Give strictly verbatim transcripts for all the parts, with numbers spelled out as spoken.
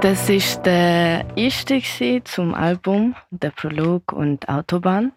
Das war der erste zum Album, der Prolog und Autobahn.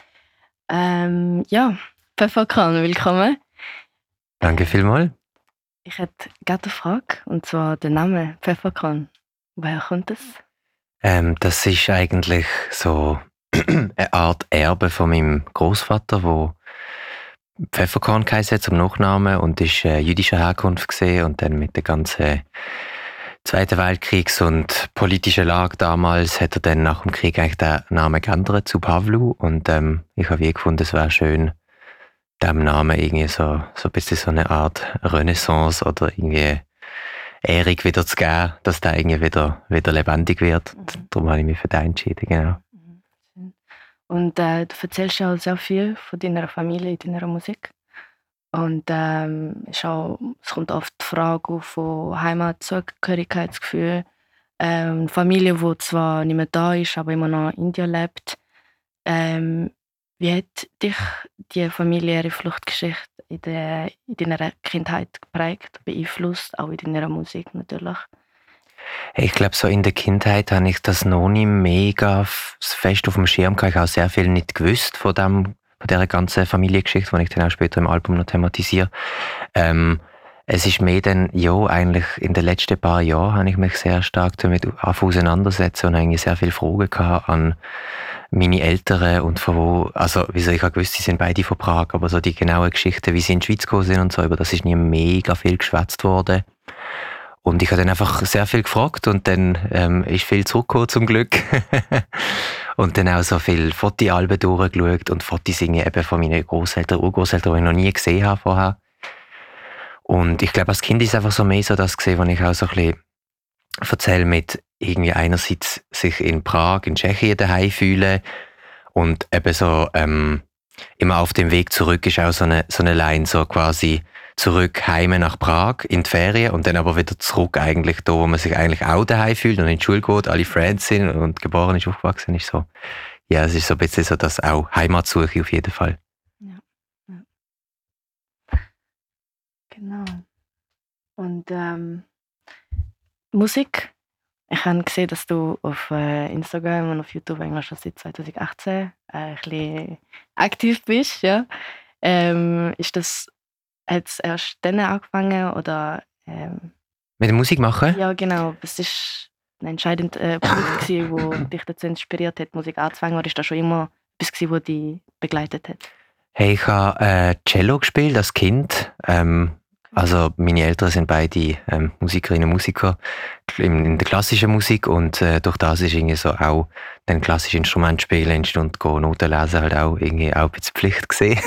Ähm, ja, Pfefferkorn, willkommen. Danke vielmals. Ich hätte gerade eine Frage, und zwar der Name Pfefferkorn. Woher kommt das? Ähm, das ist eigentlich so eine Art Erbe von meinem Großvater, wo Pfefferkorn geheißen hat zum Nachnamen und ist äh, jüdischer Herkunft gesehen und dann mit der ganzen Zweiten Weltkriegs- und politischen Lage damals hat er dann nach dem Krieg eigentlich den Namen geändert zu Pavlu und ähm, ich habe wie gefunden, es wäre schön, dem Namen irgendwie so, so ein bisschen so eine Art Renaissance oder irgendwie Ehrung wieder zu geben, dass der irgendwie wieder, wieder lebendig wird. Mhm. Darum habe ich mich für den entschieden, genau. Mhm. Und äh, du erzählst ja auch sehr viel von deiner Familie in deiner Musik. Und ähm, ist auch, es kommt oft die Frage auf von Heimatzugehörigkeitsgefühl. Ähm, Familie, die zwar nicht mehr da ist, aber immer noch in Indien lebt. Ähm, wie hat dich die familiäre Fluchtgeschichte in, der, in deiner Kindheit geprägt, beeinflusst, auch in deiner Musik natürlich? Hey, ich glaube, so in der Kindheit habe ich das noch nicht mega f- fest auf dem Schirm gehabt. Ich habe auch sehr viel nicht gewusst von, dem, von dieser ganzen Familiengeschichte, die ich dann auch später im Album noch thematisiere. Ähm, es ist mehr dann, ja, eigentlich in den letzten paar Jahren habe ich mich sehr stark damit auseinandersetzen und eigentlich sehr viele Fragen gehabt an meine Eltern und von wo, also, wie soll ich habe gewusst, sie sind beide von Prag, aber so die genauen Geschichten, wie sie in die Schweiz gekommen sind und so, über das ist nie mega viel geschwätzt worden. Und ich habe dann einfach sehr viel gefragt und dann ähm, ist viel zurückgekommen zum Glück. Und dann auch so viele Fotoalben durchgeschaut und Fotos eben von meinen Großeltern, Urgroßeltern, die ich noch nie gesehen habe vorher. Und ich glaube, als Kind ist es einfach so mehr so das gesehen, was ich auch so ein bisschen erzähle mit irgendwie einerseits sich in Prag, in Tschechien daheim fühlen und eben so ähm, immer auf dem Weg zurück ist auch so eine, so eine Line, so quasi zurück heim nach Prag in die Ferien und dann aber wieder zurück eigentlich da, wo man sich eigentlich auch daheim fühlt und in die Schule geht, alle Friends sind und geboren ist, aufgewachsen ist so. Ja, es ist so ein bisschen so, dass auch Heimatsuche auf jeden Fall. Ja, ja. Genau. Und ähm, Musik. Ich habe gesehen, dass du auf äh, Instagram und auf YouTube eigentlich schon seit zwanzig achtzehn äh, ein bisschen aktiv bist. Ja? Ähm, ist das hat es erst dann angefangen oder ähm, Mit der Musik machen? ja genau, was ist ein entscheidender äh, Punkt gewesen, wo dich dazu inspiriert hat, Musik anzufangen, oder ist das schon immer etwas gewesen, was dich begleitet hat? Hey, ich habe äh, Cello gespielt als Kind. Ähm, also meine Eltern sind beide ähm, Musikerinnen und Musiker in, in der klassischen Musik und äh, durch das ist irgendwie so auch dann klassische Instrumente spielen und go Noten lesen halt auch irgendwie auch ein bisschen Pflicht gesehen.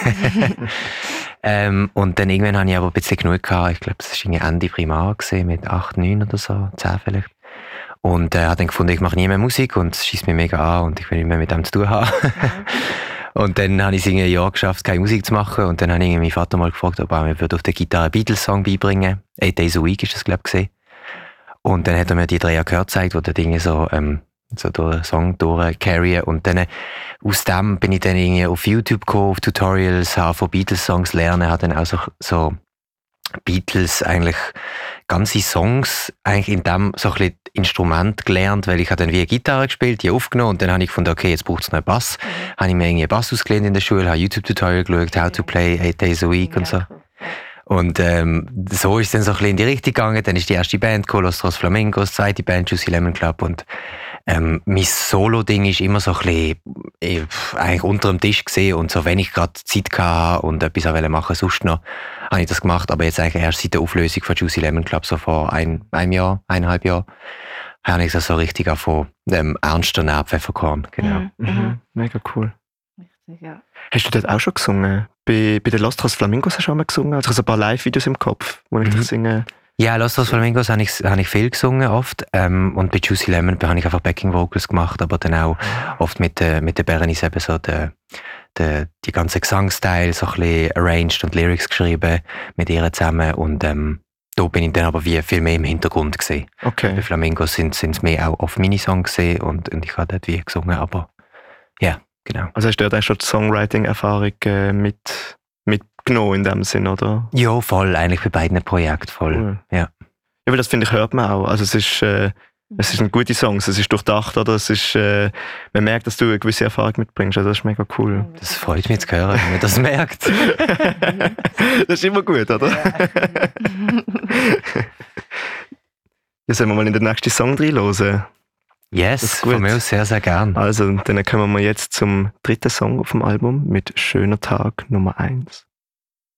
ähm, und dann irgendwann habe ich aber ein bisschen genug gehabt. Ich glaube, das war irgendwie Ende Primar gesehen mit acht, neun oder so, zehn vielleicht. Und äh, habe dann gefunden, ich mache nie mehr Musik und es schießt mich mega an und ich will nicht mehr mit dem zu tun haben. Und dann habe ich es irgendwie ein Jahr geschafft, keine Musik zu machen. Und dann habe ich meinen Vater mal gefragt, ob er mir auf der Gitarre einen Beatles-Song beibringen. Eight Days a Week ist das, glaube ich, gesehen. Und dann hat er mir die drei Akkorde gezeigt, wo der Dinge so, ähm, so durch den Song durchcarryen. Und dann, äh, aus dem bin ich dann irgendwie auf YouTube gekommen, auf Tutorials, habe von Beatles-Songs lernen, habe dann auch so, so Beatles eigentlich ganze Songs eigentlich in dem so ein bisschen Instrument gelernt, weil ich habe dann wie eine Gitarre gespielt, die aufgenommen und dann habe ich gefunden, okay, jetzt braucht es noch einen Bass. Mhm. Habe ich mir irgendwie einen Bass ausgelernt in der Schule, habe YouTube-Tutorial geschaut, how to play eight days a week und so. Und ähm, so ist es dann so ein bisschen in die Richtung gegangen. Dann ist die erste Band gekommen, Los Tres Flamingos, die zweite Band, Juicy Lemon Club. Und ähm, mein Solo-Ding ist immer so ein bisschen äh, eigentlich unter dem Tisch gesehen. Und so, wenn ich gerade Zeit hatte und etwas machen wollte, sonst noch, habe ich das gemacht. Aber jetzt eigentlich erst seit der Auflösung von Juicy Lemon Club, so vor ein, einem Jahr, eineinhalb Jahren, habe ich das so richtig auch von dem ernsten Pfefferkorn. Genau. Mhm. Mhm. Mega cool. Richtig, ja. Hast du dort auch schon gesungen? Bei, bei den Los Tres Flamingos hast du auch mal gesungen? Also ein paar Live-Videos im Kopf, wo ich Mhm. dich singe. Ja, Los Tres Flamingos habe ich, habe ich viel gesungen oft. Ähm, und bei Juicy Lemon habe ich einfach Backing Vocals gemacht, aber dann auch oft mit, äh, mit der Berenice eben so de, de, die ganze Gesangsteil so ein bisschen arranged und Lyrics geschrieben mit ihr zusammen. Und ähm, da bin ich dann aber wie viel mehr im Hintergrund gesehen. Okay. Bei Flamingos sind es mehr auch auf Minisongs gesehen und, und ich habe dort wie gesungen, aber ja, yeah, genau. Also hast du dort schon die Songwriting-Erfahrung äh, mit, mitgenommen in dem Sinn, oder? Ja, voll, eigentlich bei beiden Projekten voll. Cool. Ja. Ja, weil das finde ich, hört man auch. Also es ist, äh, Es sind gute Songs, es ist durchdacht, oder? Es ist, äh, man merkt, dass du eine gewisse Erfahrung mitbringst. Also das ist mega cool. Das freut mich zu hören, wenn man das merkt. Das ist immer gut, oder? Ja. Ja, sollen wir mal in den nächsten Song reinhören? Yes, von mir aus sehr, sehr gern. Also, dann kommen wir jetzt zum dritten Song auf dem Album mit Schöner Tag Nummer eins.